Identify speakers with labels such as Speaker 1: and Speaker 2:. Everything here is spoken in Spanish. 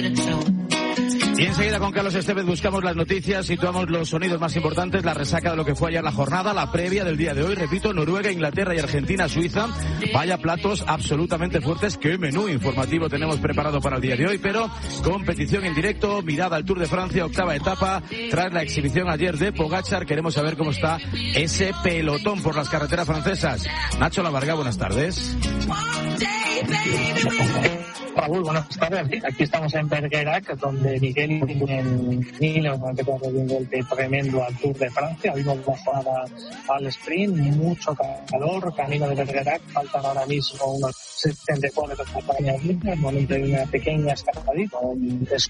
Speaker 1: Y enseguida con Carlos Estevez buscamos las noticias, situamos los sonidos más importantes, la resaca de lo que fue ayer la jornada, la previa del día de hoy, repito, Noruega, Inglaterra y Argentina, Suiza. Vaya platos absolutamente fuertes, qué menú informativo tenemos preparado para el día de hoy, pero competición en directo, mirada al Tour de Francia, octava etapa, tras la exhibición ayer de Pogačar, queremos saber cómo está ese pelotón por las carreteras francesas. Nacho Lavarga, buenas tardes.
Speaker 2: Raúl, buenas tardes. Aquí estamos en Bergerac, donde Miguel y Nilo han quedado un golpe tremendo al Tour de Francia. Vimos la jornada al sprint, mucho calor, camino de Bergerac. Faltan ahora mismo unos 70 kilómetros para añadir. En el momento de una pequeña escapadita,